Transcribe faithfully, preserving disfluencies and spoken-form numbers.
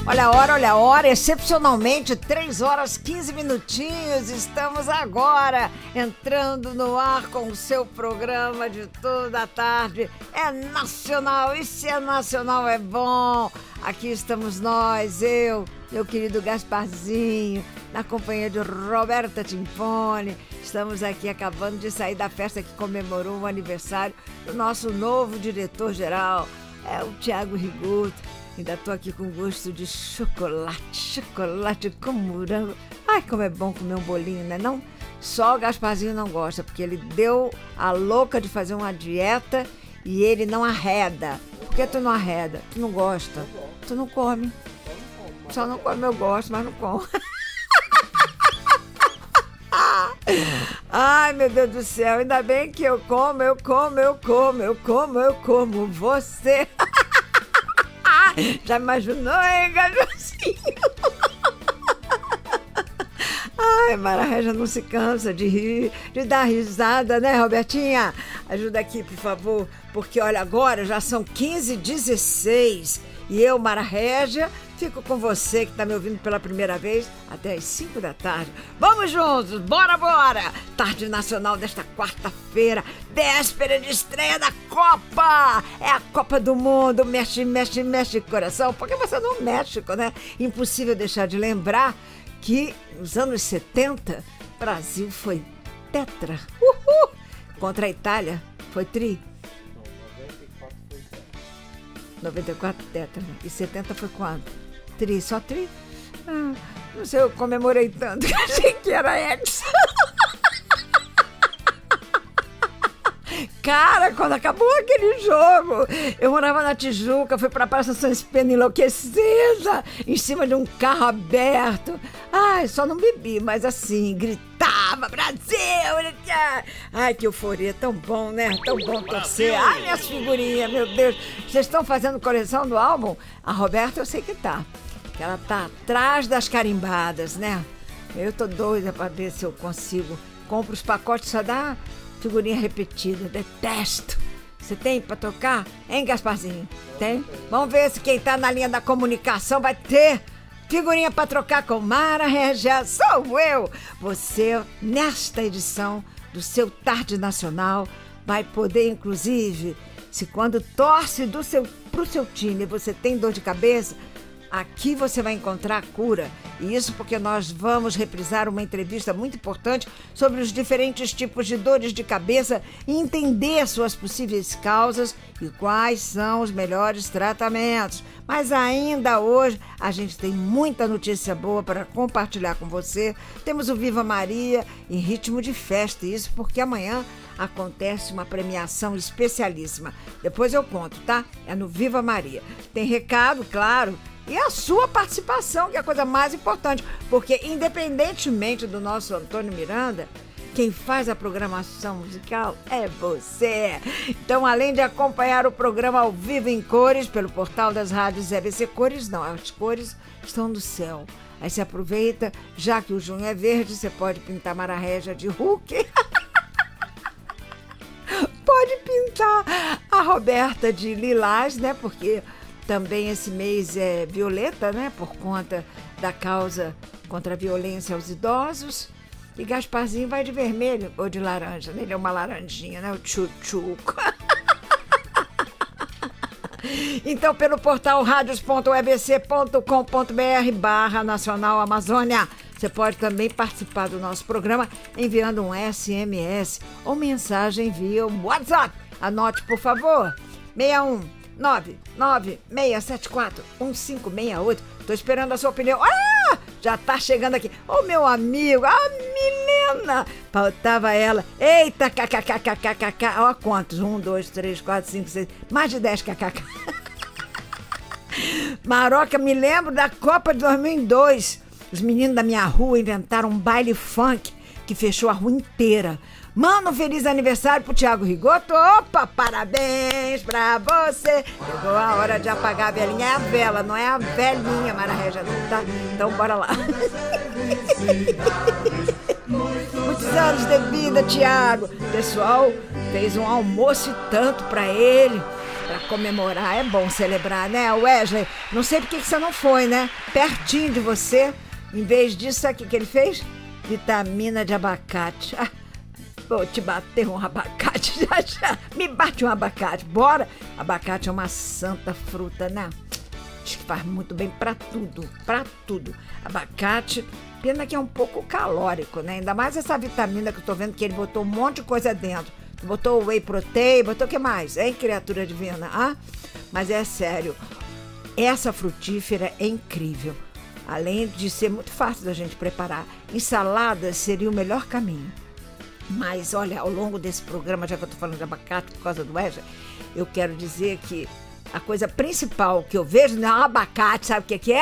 Olha a hora, olha a hora, excepcionalmente três horas quinze minutinhos, estamos agora entrando no ar com o seu programa de toda a tarde. É nacional, e se é nacional é bom. Aqui estamos nós, eu, meu querido Gasparzinho, na companhia de Roberta Timpone. Estamos aqui acabando de sair da festa que comemorou o aniversário do nosso novo diretor-geral, é o Thiago Rigoto. Ainda tô aqui com gosto de chocolate, chocolate com morango. Ai, como é bom comer um bolinho, né? Não, só o Gasparzinho não gosta, porque ele deu a louca de fazer uma dieta e ele não arreda. Por que tu não arreda? Tu não gosta? Tu não come. Só não come, eu gosto, mas não como. Ai, meu Deus do céu, ainda bem que eu como, eu como, eu como, eu como, eu como você. Já imaginou, hein, Gajocinho? Ai, Mara Régia não se cansa de rir, de dar risada, né, Robertinha? Ajuda aqui, por favor, porque olha, agora já são quinze e dezesseis e eu, Mara Régia, fico com você que está me ouvindo pela primeira vez até as cinco da tarde. Vamos juntos, bora, bora! Tarde nacional desta quarta-feira, véspera de estreia da Copa! É a Copa do Mundo, mexe, mexe, mexe coração, porque você no México, né? Impossível deixar de lembrar que nos anos setenta, o Brasil foi tetra. Uhul! Contra a Itália, foi tri. noventa e quatro tetra, né? E setenta foi quanto? Tri, só tri? Ah, não sei, eu comemorei tanto que achei que era ex. Cara, quando acabou aquele jogo, eu morava na Tijuca, fui pra Praça São Espeno enlouquecida, em cima de um carro aberto. Ai, só não bebi, mas assim, gritava, Brasil! Ai, que euforia, tão bom, né? Tão bom torcer. Ai, minhas figurinhas, meu Deus. Vocês estão fazendo coleção do álbum? A Roberta eu sei que tá, que ela tá atrás das carimbadas, né? Eu tô doida pra ver se eu consigo. Compro os pacotes, só dá figurinha repetida, detesto. Você tem pra tocar? Hein, Gasparzinho? Tem? Vamos ver se quem tá na linha da comunicação vai ter figurinha pra trocar com Mara Régia. Sou eu! Você, nesta edição do seu Tarde Nacional, vai poder, inclusive, se quando torce do seu, pro seu time você tem dor de cabeça, aqui você vai encontrar a cura. E isso porque nós vamos reprisar uma entrevista muito importante sobre os diferentes tipos de dores de cabeça e entender suas possíveis causas e quais são os melhores tratamentos. Mas ainda hoje a gente tem muita notícia boa para compartilhar com você. Temos o Viva Maria em ritmo de festa, isso porque amanhã acontece uma premiação especialíssima. Depois eu conto, tá? É no Viva Maria. Tem recado, claro, e a sua participação, que é a coisa mais importante, porque independentemente do nosso Antônio Miranda, quem faz a programação musical é você. Então, além de acompanhar o programa ao vivo em cores pelo portal das rádios A B C Cores, não, as cores estão no céu. Aí você aproveita, já que o junho é verde, você pode pintar Mara Régia de Hulk. Pode pintar a Roberta de lilás, né? Porque também esse mês é violeta, né? Por conta da causa contra a violência aos idosos. E Gasparzinho vai de vermelho ou de laranja, né? Ele é uma laranjinha, né? O tchutchuco. Então, pelo portal radios ponto e b c ponto com ponto b r barra Nacional Amazônia, você pode também participar do nosso programa enviando um S M S ou mensagem via WhatsApp. Anote, por favor, seis um nove nove seis sete quatro um cinco seis oito. Tô esperando a sua opinião. Ah! Já tá chegando aqui. Ô, meu amigo, a Milena. Faltava ela. Eita, kkkkkk. Ó, quantos? Um, dois, três, quatro, cinco, seis. Mais de dez kkk. Maroca, me lembro da Copa de dois mil e dois. Os meninos da minha rua inventaram um baile funk que fechou a rua inteira. Mano, feliz aniversário pro Thiago Rigoto. Opa, parabéns pra você. Chegou a hora de apagar a velhinha. É a vela, não é a velhinha, Mara Régia, tá? Então bora lá. Muitos anos de vida, Thiago. O pessoal fez um almoço e tanto pra ele, pra comemorar, é bom celebrar, né, Wesley? Não sei por que que você não foi, né? Pertinho de você. Em vez disso, sabe o que que ele fez? Vitamina de abacate. Ah, vou te bater um abacate já já. Me bate um abacate, bora? Abacate é uma santa fruta, né? Diz que faz muito bem pra tudo, pra tudo. Abacate, pena que é um pouco calórico, né? Ainda mais essa vitamina que eu tô vendo que ele botou um monte de coisa dentro. Botou whey protein, botou o que mais? Hein, criatura divina? Ah? Mas é sério, essa frutífera é incrível. Além de ser muito fácil da gente preparar. Ensalada seria o melhor caminho. Mas, olha, ao longo desse programa, já que eu tô falando de abacate por causa do Wesley, eu quero dizer que a coisa principal que eu vejo não é o abacate, sabe o que que é?